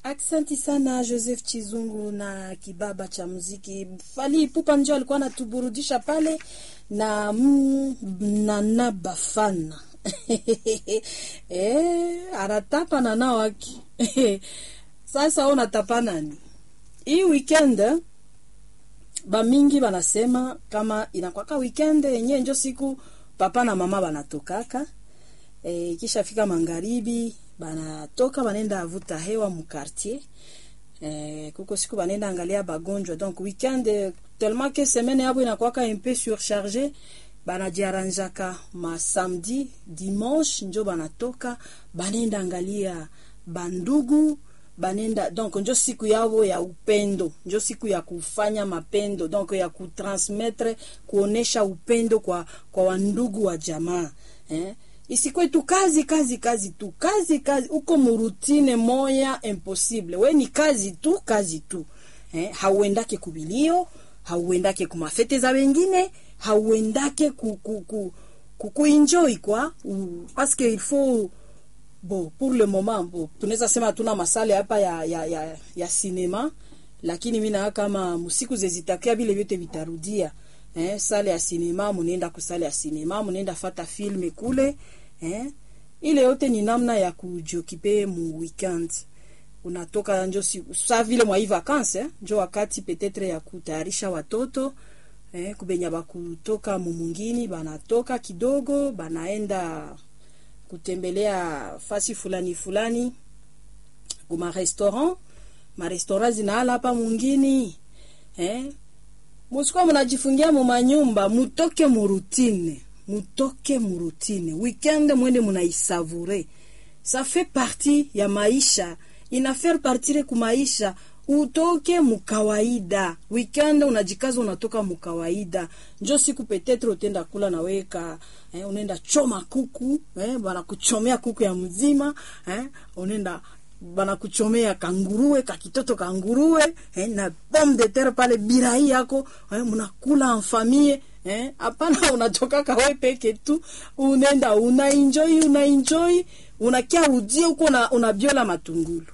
Aksanti sana Joseph Chizungu na kibaba cha muziki. Fally Ipupa ndio alikuwa anatuburudisha pale na Nana Bafana. Anatapa Nana waki. Sasa unatapa nani? Hii weekend bamingi banasema kama inakwaka weekend yenyewe ndio siku papa na mama banatokaka. Kisha fika magharibi banatoka banenda avuta hewa mu quartier. Kuko siku banenda angalia bagonjwa. Donc weekend tellement que semaine yabo inakwaka un peu surchargé, banajiaranjaka ma samedi dimanche njo banatoka banenda angalia bandugu, banenda donc njo siku yao ya upendo, njo siku ya kufanya mapendo, donc ya kutransmettre, kuonesha upendo kwa wandugu wa jamaa. Isikwe tu kazi tu, kazi uko murutine moya impossible. We ni kazi tu. Hauendake kubilio, hauendake kumafete za wengine, hauendake enjoy quoi, parce que il faut bon pour le moment tunaweza sema tuna masale hapa ya cinema, lakini mimi na kama musiku zezitakia vile vyote vitarudia. Sale ya cinema, munenda kusale ya cinema, munenda fata filme kule. Ile yote ni namna ya kujiokipe mu weekend. Unatoka njo sa vile mwa vacances, njo wakati petetre ya kutayarisha watoto, kubenya bakutoka mumungini, banatoka kidogo, banaenda kutembelea fasi fulani, kuma restaurant, ma restaurant zinaala hapa mungini. Musikuwa munajifungia mu manyumba, mutoke murutine. Weekend mwende munaisavure. Ça fait partie ya maisha. Inafaire partir ku maisha. Utoke mukawaida. Weekend unajikaza unatoka mukawaida. Njo siku peut-être utenda kula na weka, unaenda choma kuku, bana kuchomea kuku ya mzima, unaenda bana kuchomea kanguruwe, kakitoto kanguruwe, na pomme de terre pale birai yako, mnakula en famille. Hapana unatoka kawe peke tu, unaenda unaenjoy, unakia ujia uko unabiola matungulu.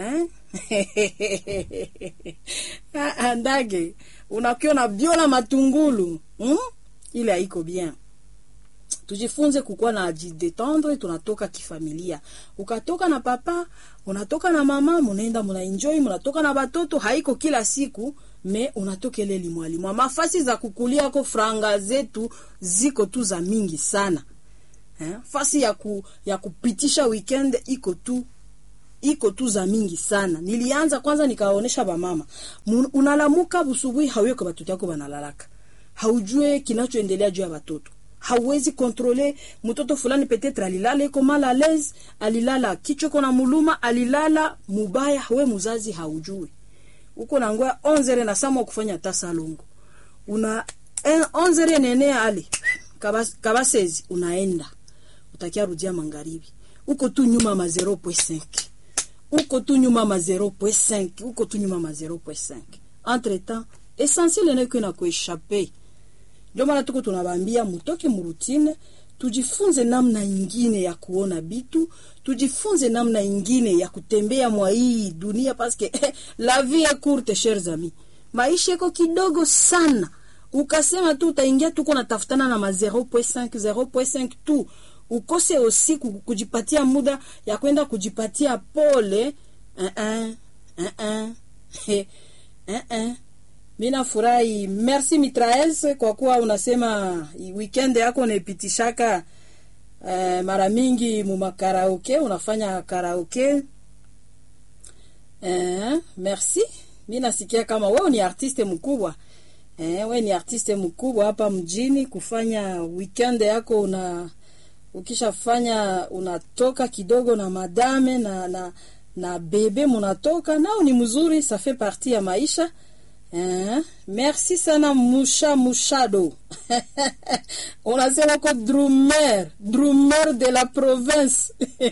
Andage unakia unabiola matungulu. Ile haiko bien. Tujifunze kukua na détendre, tunatoka kifamilia. Ukatoka na papa, unatoka na mama, munaenda munaenjoy, munatoka na batoto, haiko kila siku, me unatoka ile limwalimu. Mafasi za kukulia ko franga zetu ziko tu za mingi sana. Fasi ya kupitisha weekend iko tu za mingi sana. Nilianza kwanza nikaonesha ba mama. Unalamuka busubuhi hauye kwa batoto yako banalalaka. Haujue kinachoendelea juu ya batoto. Hauwezi kontrole mtoto fulani peut-être alilala iko mal à l'aise, alilala kichoko na muluma, alilala mubaya, we muzazi haujui. Uko na ngoa 11 na samo kufanya tasalongo. Una 11 nene ali kabasezi unaenda. Utakia rudia magharibi. Uko tu nyuma ma 0.5. Uko tu nyuma ma 0.5. Entre-temps, essentiel n'est que na kuéchapper. Ndio maana tuko tunabambia mutoke murutine, tujifunze namna ingine ya kuona bitu, tujifunze namna ingine ya kutembea mwa hii dunia, parce que la vie est courte chers amis. Maisha yako kidogo sana. Ukasema tu utaingia tuko natafutana na ma 0.5 tu. Ukose aussi kujipatia muda ya kwenda kujipatia pole. Mina furahi. Merci Mitraels kwa kuwa unasema weekend yako unapitishaka mara mingi mu karaoke, unafanya karaoke. Merci. Mina sikia kama wewe ni artiste mkubwa. Wewe ni artiste mkubwa hapa mjini, kufanya weekend yako ukishafanya unatoka kidogo na madame na bebe munatoka nao ni mzuri, ça fait partie ya maisha. Merci sana Mushado. Unasema ko drummer de la province.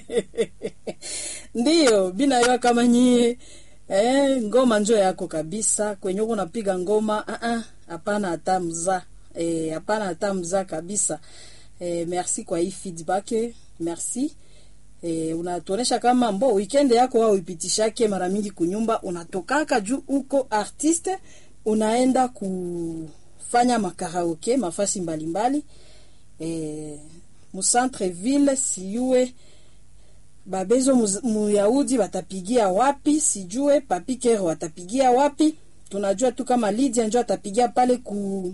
Ndio bina ywa kama nyie ngoma njo yako kabisa, kwenye uko napiga ngoma hapana atamza. Hapana atamza kabisa. Merci kwa hii feedback, merci. unatuonesha kama mbo weekend yako au ipitishake mara mingi kunyumba, unatokaka juu uko artiste, unaenda kufanya makaraoke mafasi mbalimbali mu centre ville, siyue babezo muyahudi watapigia wapi, sijue papikero watapigia wapi. Tunajua tu kama Lydia njoo atapigia pale ku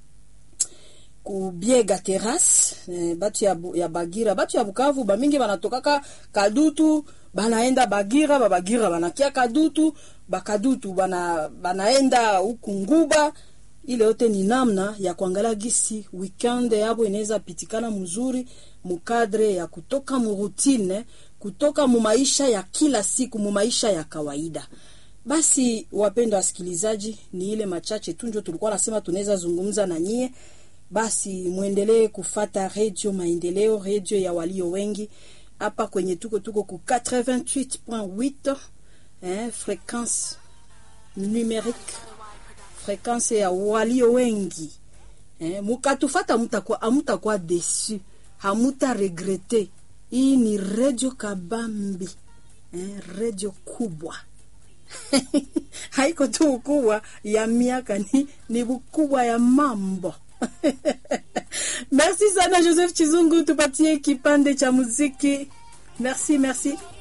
Biega Terrace, batu ya Bagira, batu ya Bukavu bamingi banatokaka Kadutu banaenda Bagira, Bagira banakia Kadutu, Bakadutu banaenda huku Nguba. Ile yote ni namna ya kuangalia gisi weekend yabo inaweza pitikana mzuri mukadre ya kutoka murutine, kutoka mu maisha ya kila siku, mu maisha ya kawaida. Basi wapendwa wasikilizaji, ni ile machache tu ndio tulikuwa nasema tunaweza zungumza na nyie. Basi muendelee kufata Radio Maendeleo, radio ya walio wengi. Hapa kwenye tuko ku 88.8 fréquence numérique, fréquence ya walio wengi. Mukatufata mutakuwa déçu, hamuta regretter. Hii ni Radio Kabambi, radio kubwa. Haiko tu ukubwa ya miaka, ni ukubwa ya mambo. Merci sana Joseph Chizungu, tupatie kipande cha muziki. Merci.